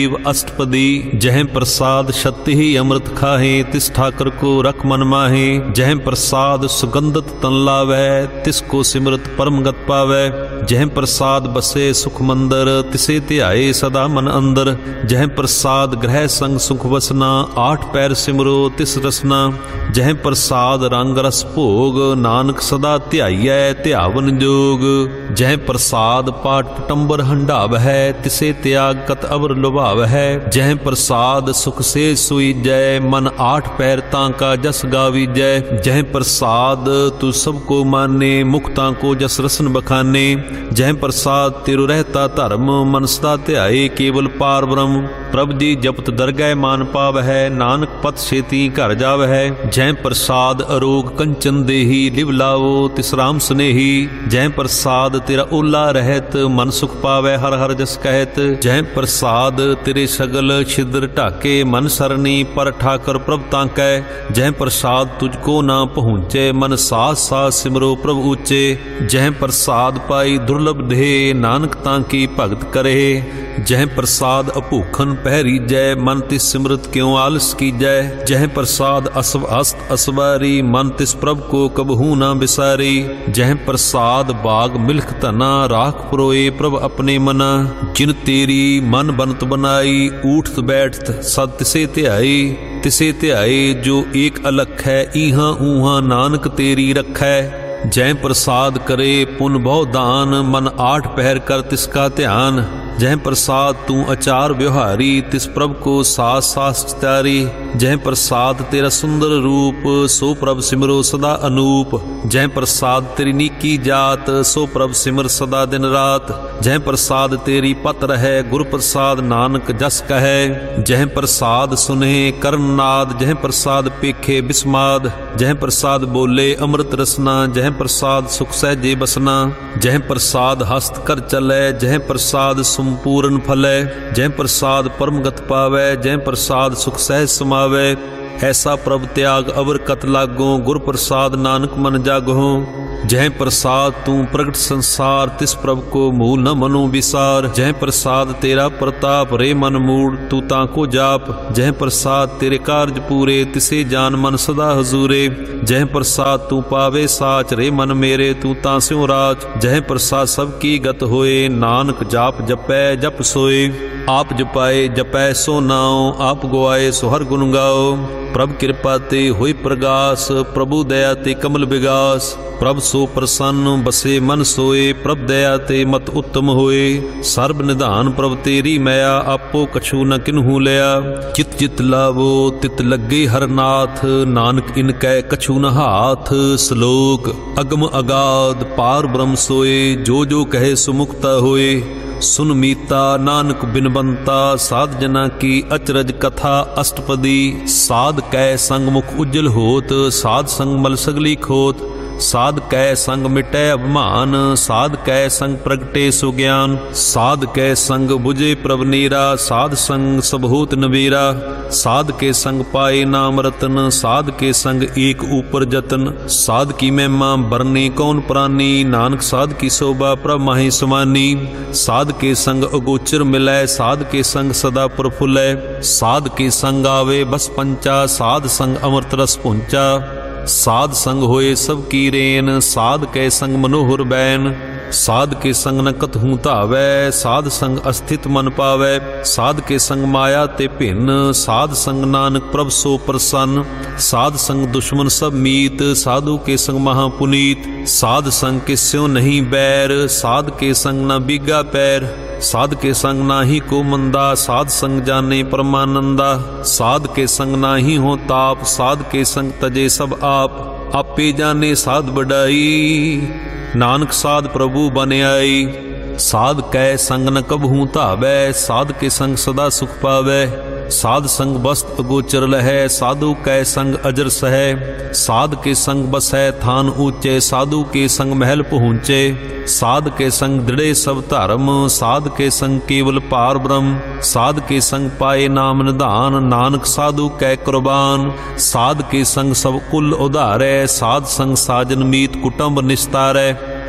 अष्टपदी। जह प्रसाद शक्ति ही अमृत खाहे, तिस ठाकर को रख मन माहे। जह प्रसाद सुगंधत तन लावै, तिसको सिमरत परम गत पावै। जह प्रसाद बसे सुख मंदर, तिसे ध्याए सदा मन अंदर। जह प्रसाद ग्रह संग सुख वसना, आठ पैर सिमरो तिस रसना। जह प्रसाद रंग रस भोग, नानक सदा ध्याइयै ध्यावन जोग। जह प्रसाद पाठ पटंबर हंडाव है, तिसे त्याग कत अवर लुभाव है। जह प्रसाद सुख से सुईजै, मन आठ पैर तांका जस गावीजै। जह प्रसाद तू सबको माने, मुक्तां को जस रसन बखाने। जह प्रसाद तेरो रहता धर्म, मन सदा ध्याए केवल पार ब्रह्म। प्रभ जी जपत दरगह मान पाव है, नानक पत छेती घर जाव है। जह प्रसाद अरोग कंचन देही, लिव लावो तिस राम स्नेही। जह प्रसाद तेरा ओला रहत, मन सुख पावै हर हर जस कहत। जह प्रसाद तेरे सगल छिद्र ढाके, मन सरनी पर ठाकर प्रभ तांकै। जह प्रसाद तुझको ना पहुँचे, मन सास सास सिमरो प्रभ ऊंचे। जह प्रसाद पाई दुर्लभ देह, नानक तांकी भगत करे। जह प्रसाद अभूखन पहरी जय, मन तिस सिमरत क्यों आलस की जय। जह प्रसाद असव हस्त असवारी, मन तिस प्रभ को कबहू ना बिसारी। जह प्रसाद बाग मिल्ख धना, राख पुरोए प्रभ अपने मना। जिन तेरी मन बनत बनाई, ऊठत बैठत सद तिसे ध्याई। तिसे ध्याए जो एक अलख है, इहां ऊहां नानक तेरी रखै। जय प्रसाद करे पुन बहु दान, मन आठ पहर कर तिसका ध्यान। जह प्रसाद तू अचार व्यवहारी, तिस प्रभ को सास सास चितारी। जह प्रसाद तेरा सुंदर रूप, सो प्रभ सिमरो सदा अनूप। जह प्रसाद तेरी नीकी जात, सो प्रभ सिमर सदा दिन रात। जह प्रसाद तेरी पत रहे, गुर प्रसाद नानक जस कहे। जह प्रसाद सुने कर्णनाद, जह प्रसाद पेखे बिस्माद। जह प्रसाद बोले अमृत रसना, जह प्रसाद सुख सहजे बसना। जह प्रसाद हस्त कर चलै, जह प्रसाद संपूर्ण फलै। जह प्रसाद परमगत पावै, जह प्रसाद सुख सहज समावै। ऐसा प्रभ त्याग अवर कत लागो, गुर प्रसाद नानक मन जागो। जह प्रसाद तू प्रगट संसार, तिस प्रभ को मूल न मनो विसार। जह प्रसाद तेरा प्रताप रे मन मूड, तू ताको जाप। जह प्रसाद तेरे कारज पूरे, तिसे जान मन सदा हजूरे। जह प्रसाद तू पावे साच रे मन मेरे, तू तास्यों राज। जह प्रसाद सबकी गत होए, नानक जाप जपै जप सोए। आप जपाए जपै सो नाओ, आप गुआए सो हर गुण गाओ। प्रभ कृपा ते होई प्रगास, प्रभु दया ते कमल विगास। प्रभ सो प्रसन्न बसे मन सोए, प्रभ दया ते मत उत्तम होए। सर्ब निधान प्रभ तेरी मया, आपो कछु न किन्हू लिया। चित चित लावो तित लगे हर नाथ, नानक इनकै कछु न हाथ। श्लोक अगम अगाध पार ब्रह्म सोए, जो जो कहे सुमुक्ता होए। सुन मीता नानक बिनबंता, साध जना की अचरज कथा अष्टपदी। साध कै संग मुख उज्जल होत, साध संग मल सगली खोत। साध कै संग मिटै अभिमान, साध कै संग प्रगटे सुज्ञान। साध कै संग बुझे प्रभ नीरा, साध संग सब होत नबीरा। साध के संग पाए नाम रतन, साध के संग एक ऊपर जतन। साध की महिमा बरनी कौन प्राणी, नानक साध की शोभा प्रभ माहि सुमानी। साध के संग अगोचर मिलै, साध के संग सदा प्रफुल्लै। साध के संग आवे बस पंचा, साध संग अमृत रस पुंचा। साध संग होए सब की रेन, साध कै संग मनोहर बैन। साध के संग न कतहूँ धावै, साध संग अस्थित मन पावै। साध के संग माया ते भिन्न, साध संग नानक प्रभ सो प्रसन्न। साध संग दुश्मन सब मीत, साधु के संग महापुनीत। साध संग किस्यों नहीं बैर, साध के संग न बीगा पैर। साध के संग नाही को मंदा, साध संग जाने परमानंदा। साध के संग नाही हो ताप, साध के संग तजे सब आप। आपे जाने साध बढ़ाई, नानक साध प्रभु बन आई। साध कै संग न कबहूँ धावै, साध के संग सदा सुख पावै। साध संग बस्त अगोचर लहै, साधु कै संग अजर सहै। साध के संग बसै थान ऊंचे, साधु के संग महल पहुँचे। साध के संग दृढ़े सब धर्म, साध के संग केवल पार ब्रह्म। साध के संग पाए नाम निधान, नानक साधु कै कुर्बान। साध के संग सब कुल उधारै, साध संग साजन मीत कुटुंब निस्तारै।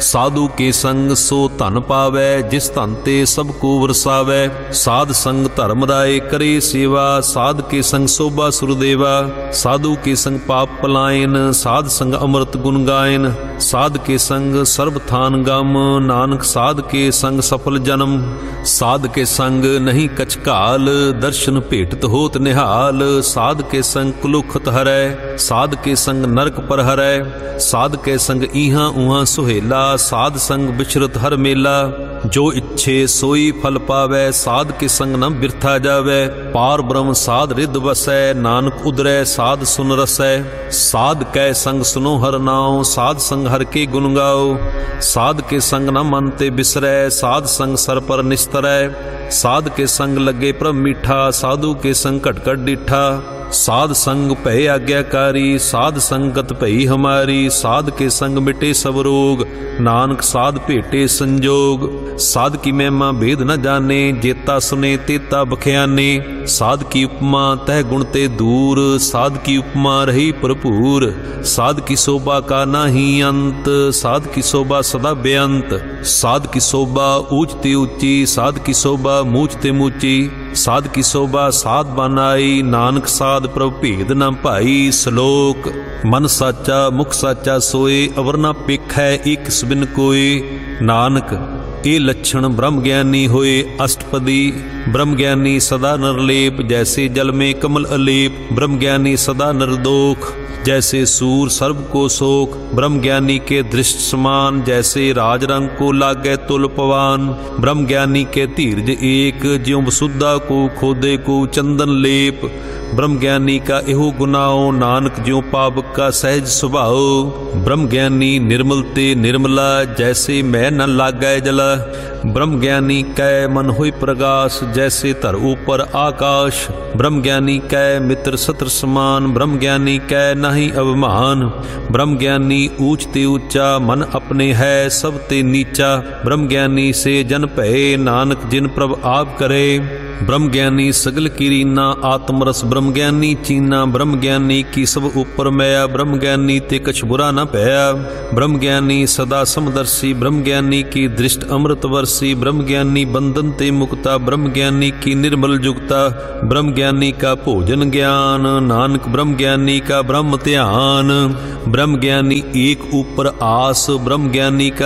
साधु के संग सो धन पावै, जिस धन ते सब को वरसावै। साध संग धर्म राय करे सेवा, साध के संग शोभा सुरदेवा। साधु के संग पाप पलायन, साध संग अमृत गुण गायन। साध के संग सर्व थान गम, नानक साध के संग सफल जन्म। साध के संग नहीं कछ काल, दर्शन भेटत होत निहाल। साध के संग कुलुखत हरै, साध के संग नरक पर हरै। साध के संग इहां उहां सुहेला, साध संग बिछरत हर मेला। जो इच्छे सोई फल पावै, साध के संग न बिरथा जावै। पार ब्रह्म साध रिद वसै, नानक उदरै साध सुन रसै। साध कै संग सुनो हर नाम, साध संग हर के गुण गाओ। साध के संग न मन ते बिसरै, साध संग सर पर निस्तरै। साध के संग लगे प्रभ मीठा, साधु के संग घट घट डिठा। साध संग भय आज्ञाकारी, साध संगत भई हमारी। साध के संग मिटे सब रोग, नानक साध भेटे संजोग। साध की महिमा भेद न जाने, जेता सुने तेता बख्याने। साध की उपमा तह गुण ते दूर, साध की उपमा रही भरपूर। साध की शोभा का नाही अंत, साध की शोभा सदा बेअंत। साध की शोभा ऊंच ते ऊंची, साध की शोभा मूंच ते मूंची। साध की शोभा साध बनाई, नानक साध प्रभ भेद न भाई। श्लोक मन साचा मुख साचा सोए, अवर न पेखै एक सुबिन कोय। नानक ये लक्षण ब्रह्म ज्ञानी होए अष्टपदी। ब्रह्म ज्ञानी सदा नरलेप, जैसे जल में कमल अलेप। ब्रह्म ज्ञानी सदा निर्दोख, जैसे सूर सर्व को शोक। ब्रह्म ज्ञानी के दृष्ट समान, जैसे राज रंग को लागै तुल पवान। ब्रह्म ज्ञानी के धीरज एक, ज्यों वसुधा को खोदे को चंदन लेप। ब्रह्म ज्ञानी का एहो गुनाओ, नानक ज्यों पावक का सहज स्वभाव। ब्रह्म ज्ञानी निर्मल ते निर्मला, जैसे मैं न लागै जला। ब्रह्म ज्ञानी कै मन होय प्रगाश, जैसे धर ऊपर आकाश। ब्रह्म ज्ञानी कै मित्र सत्र समान, ब्रह्म ज्ञानी कै नहीं अभिमान। ब्रह्म ज्ञानी ऊंच ते ऊंचा, मन अपने है सब ते नीचा। ब्रह्म ज्ञानी से जन भये, नानक जिन प्रभ आप करे। ब्रह्म ज्ञानी सगल कीरीना, आत्मरस ब्रह्म ज्ञानी चीना। ब्रह्म ज्ञानी की सब ऊपर मैया, ब्रह्म ज्ञानी ते कछ बुरा न भया। ब्रह्म ज्ञानी सदा समदर्शी, ब्रह्म ज्ञानी की दृष्ट अमृत वर्षी। ब्रह्म ज्ञानी बंधन ते मुक्ता, ब्रह्म ज्ञानी की निर्मल जुगता। ब्रह्म ज्ञानी का भोजन ज्ञान, नानक ब्रह्म ज्ञानी का ब्रह्म ध्यान। ब्रह्म ज्ञानी एक ऊपर आस, ब्रह्म ज्ञानी का